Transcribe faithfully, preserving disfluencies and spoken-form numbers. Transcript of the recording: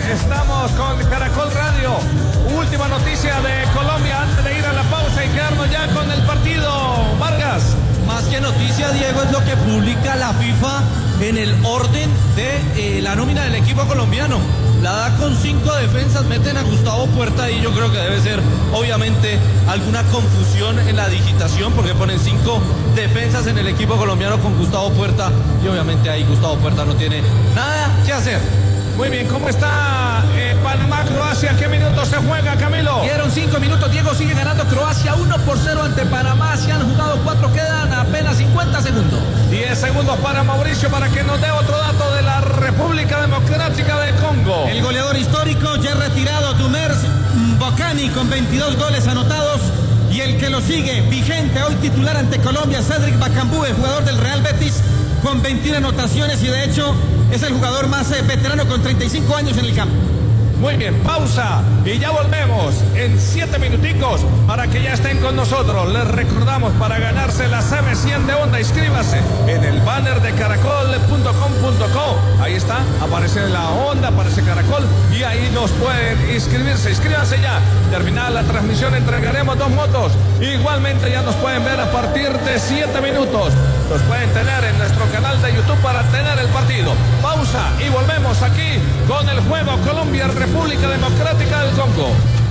estamos con Caracol Radio. Última noticia de Colombia antes de ir a la pausa y quedarnos ya con el partido. Vargas. Más que noticia, Diego, es lo que publica la FIFA en el orden de eh, la nómina del equipo colombiano. La da con cinco defensas, meten a Gustavo Puerta y yo creo que debe ser, obviamente, alguna confusión en la digitación porque ponen cinco defensas en el equipo colombiano con Gustavo Puerta y obviamente ahí Gustavo Puerta no tiene nada que hacer. Muy bien, ¿cómo está eh, Panamá-Croacia? ¿Qué minutos se juega, Camilo? Dieron cinco minutos, Diego, sigue ganando Croacia uno por cero ante Panamá. Se han jugado cuatro, quedan apenas cincuenta segundos. diez segundos para Mauricio para que nos dé otro dato de la República Democrática del Congo. El goleador histórico ya retirado, Dumers Bocani, con veintidós goles anotados. Y el que lo sigue, vigente, hoy titular ante Colombia, Cedric Bakambu, el jugador del Real Betis, con veintiuna anotaciones y de hecho es el jugador más eh, veterano con treinta y cinco años en el campo. Muy bien, pausa y ya volvemos en siete minuticos para que ya estén con nosotros. Les recordamos, para ganarse la C B cien de Onda, inscríbase en el banner de caracol punto com punto co. Ahí está, aparece la Onda, aparece Caracol y ahí nos pueden inscribirse. Inscríbanse ya. Terminada la transmisión entregaremos dos motos. Igualmente ya nos pueden ver a partir de siete minutos. Los pueden tener en nuestro canal de YouTube para tener el partido. Pausa y volvemos aquí con el juego Colombia-República Democrática del Congo.